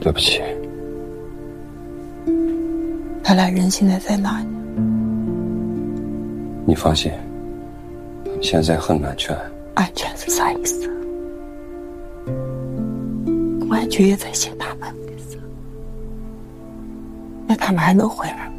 对不起。 他俩人现在在哪里？ 你放心，现在很安全。 安全是啥意思？公安局也在寻他们，那他们还能回来吗？